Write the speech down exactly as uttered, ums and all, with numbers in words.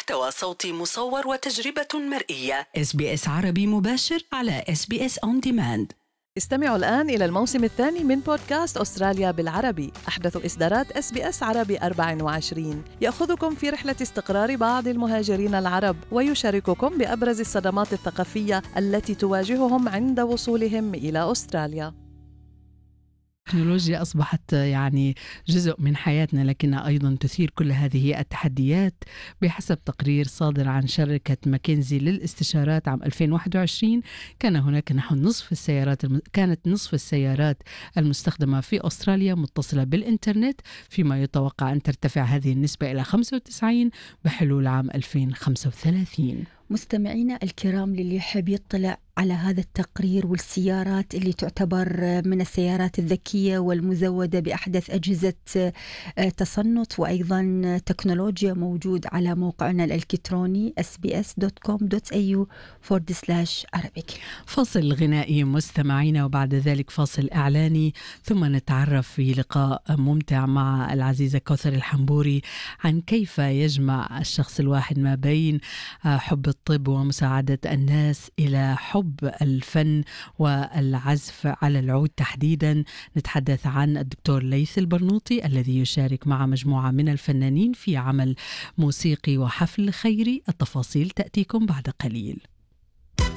محتوى صوتي مصور وتجربة مرئية. إس بي إس عربي مباشر على إس بي إس On Demand. استمعوا الآن إلى الموسم الثاني من بودكاست أستراليا بالعربي، أحدث إصدارات إس بي إس عربي أربعة وعشرين، يأخذكم في رحلة استقرار بعض المهاجرين العرب ويشارككم بأبرز الصدمات الثقافية التي تواجههم عند وصولهم إلى أستراليا. التكنولوجيا أصبحت يعني جزء من حياتنا، لكنها أيضا تثير كل هذه التحديات. بحسب تقرير صادر عن شركة ماكنزي للاستشارات عام ألفين وواحد وعشرين، كان هناك نحو نصف السيارات الم... كانت نصف السيارات المستخدمة في أستراليا متصلة بالإنترنت، فيما يتوقع أن ترتفع هذه النسبة إلى خمسة وتسعين بحلول عام ألفين وخمسة وثلاثين. مستمعينا الكرام، للي يحب يطلع على هذا التقرير والسيارات اللي تعتبر من السيارات الذكية والمزودة بأحدث أجهزة تصنت وأيضا تكنولوجيا، موجود على موقعنا الإلكتروني إس بي إس دوت كوم دوت إيه يو فورورد سلاش عربيك. فاصل غنائي مستمعينا، وبعد ذلك فاصل إعلاني، ثم نتعرف في لقاء ممتع مع العزيزة كوثر الحنبوري عن كيف يجمع الشخص الواحد ما بين حب الطب ومساعدة الناس إلى حب الفن والعزف على العود تحديدا. نتحدث عن الدكتور ليث البرنوطي الذي يشارك مع مجموعة من الفنانين في عمل موسيقي وحفل خيري. التفاصيل تأتيكم بعد قليل.